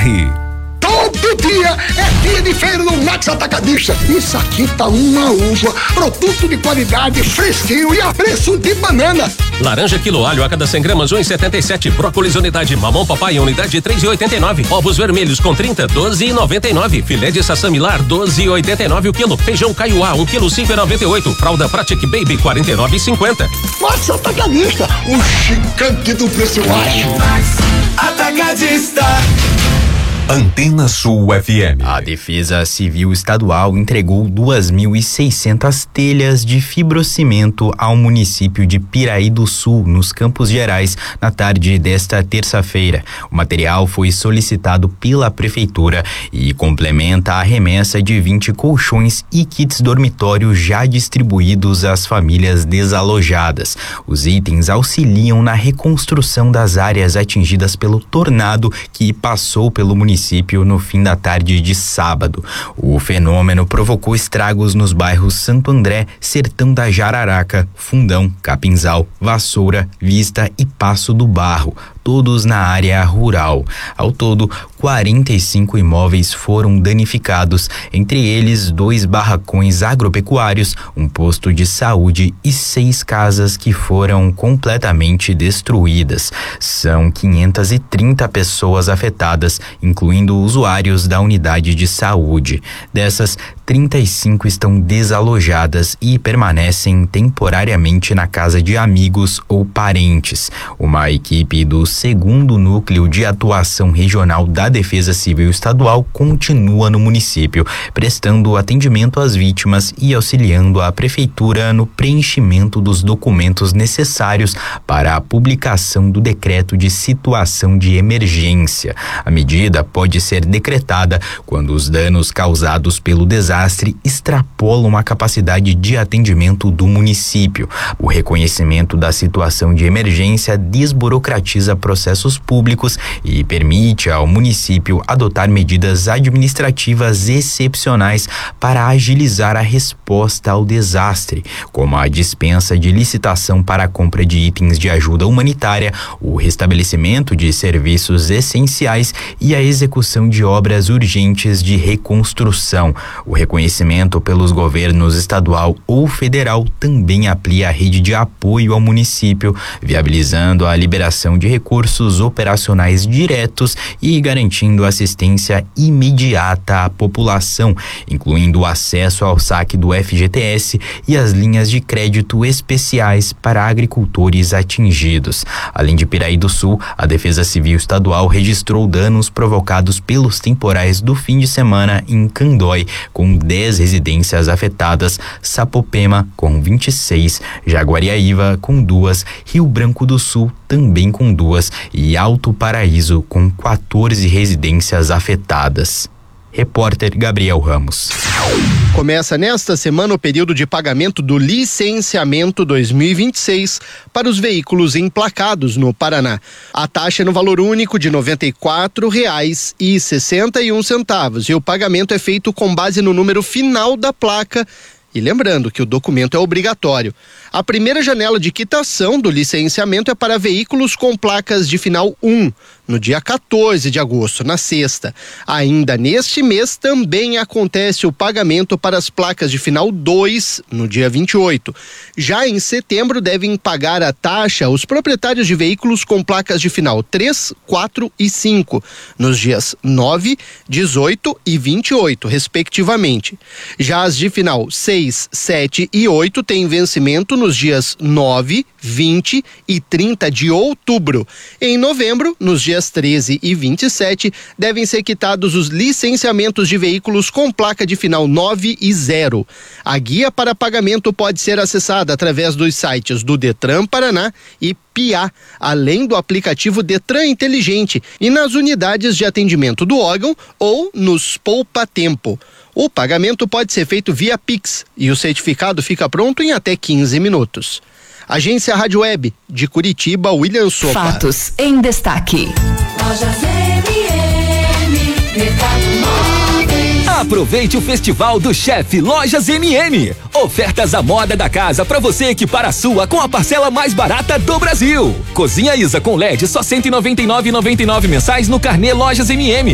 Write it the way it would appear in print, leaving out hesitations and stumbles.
Todo dia é dia de feira no Max Atacadista. Isso aqui tá uma uva, produto de qualidade, fresquinho e a preço de banana. Laranja quilo alho a cada 100 gramas 1,77. Brócolis unidade mamão papai unidade 3,89. Ovos vermelhos com 30 12,99. Filé de sassamilar 12,89 o quilo. Feijão caiuá 1 quilo 5,98. Fralda Pratic Baby 49,50. Max Atacadista, o gigante do preço baixo. Max Atacadista. Antena Sul FM. A Defesa Civil Estadual entregou 2.600 telhas de fibrocimento ao município de Piraí do Sul, nos Campos Gerais, na tarde desta terça-feira. O material foi solicitado pela Prefeitura e complementa a remessa de 20 colchões e kits dormitório já distribuídos às famílias desalojadas. Os itens auxiliam na reconstrução das áreas atingidas pelo tornado que passou pelo município no fim da tarde de sábado. O fenômeno provocou estragos nos bairros Santo André, Sertão da Jararaca, Fundão, Capinzal, Vassoura, Vista e Passo do Barro, todos na área rural. Ao todo, 45 imóveis foram danificados, entre eles 2 barracões agropecuários, um posto de saúde e 6 casas que foram completamente destruídas. São 530 pessoas afetadas, incluindo usuários da unidade de saúde. Dessas, 35 estão desalojadas e permanecem temporariamente na casa de amigos ou parentes. Uma equipe do 2º Núcleo de Atuação Regional da Defesa Civil Estadual continua no município, prestando atendimento às vítimas e auxiliando a Prefeitura no preenchimento dos documentos necessários para a publicação do decreto de situação de emergência. A medida pode ser decretada quando os danos causados pelo desastre extrapolam a capacidade de atendimento do município. O reconhecimento da situação de emergência desburocratiza processos públicos e permite ao município adotar medidas administrativas excepcionais para agilizar a resposta ao desastre, como a dispensa de licitação para a compra de itens de ajuda humanitária, o restabelecimento de serviços essenciais e a execução de obras urgentes de reconstrução. O reconhecimento pelos governos estadual ou federal também amplia a rede de apoio ao município, viabilizando a liberação de recursos operacionais diretos e garantindo assistência imediata à população, incluindo o acesso ao saque do FGTS e as linhas de crédito especiais para agricultores atingidos. Além de Piraí do Sul, a Defesa Civil Estadual registrou danos provocados pelos temporais do fim de semana em Candói, com 10 residências afetadas, Sapopema com 26, Jaguariaíva com 2, Rio Branco do Sul também com 2 e Alto Paraíso com 14 residências afetadas. Repórter Gabriel Ramos. Começa nesta semana o período de pagamento do licenciamento 2026 para os veículos emplacados no Paraná. A taxa é no valor único de R$ 94,61 e o pagamento é feito com base no número final da placa. E lembrando que o documento é obrigatório. A primeira janela de quitação do licenciamento é para veículos com placas de final 1, no dia 14 de agosto, na sexta. Ainda neste mês também acontece o pagamento para as placas de final 2, no dia 28. Já em setembro devem pagar a taxa os proprietários de veículos com placas de final 3, 4 e 5, nos dias 9, 18 e 28, respectivamente. Já as de final 6, 7 e 8 têm vencimento nos dias 9, 20 e 30 de outubro. Em novembro, nos dias 13 e 27, devem ser quitados os licenciamentos de veículos com placa de final 9 e 0. A guia para pagamento pode ser acessada através dos sites do Detran Paraná e PIA, além do aplicativo Detran Inteligente e nas unidades de atendimento do órgão ou nos Poupa Tempo. O pagamento pode ser feito via Pix e o certificado fica pronto em até 15 minutos. Agência Rádio Web de Curitiba, William Sopa. Fatos em destaque. Lojas MM, Mercado Móveis. Aproveite o Festival do Chefe Lojas MM. Ofertas à moda da casa para você equipar a sua com a parcela mais barata do Brasil. Cozinha Isa com LED só R$ 199,99 mensais no carnê Lojas MM.